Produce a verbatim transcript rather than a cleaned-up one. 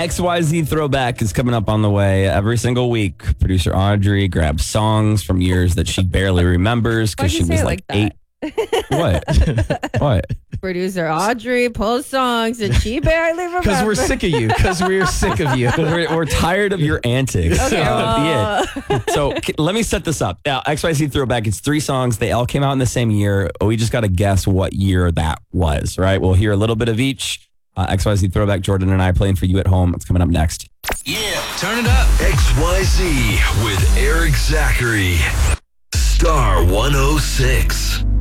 X Y Z Throwback is coming up on the way every single week. Producer Audrey grabs songs from years that she barely remembers because she was like, like eight. What? What? Producer Audrey pulls songs and she barely remembers. Because we're sick of you. Because we're sick of you. we're, we're tired of your antics. Okay, well. Uh, so k- let me set this up. Now, X Y Z Throwback, it's three songs. They all came out in the same year. We just got to guess what year that was, right? We'll hear a little bit of each. Uh, X Y Z Throwback, Jordan and I playing for you at home. It's coming up next. Yeah, turn it up. X Y Z with Eric Zachary. Star one oh six.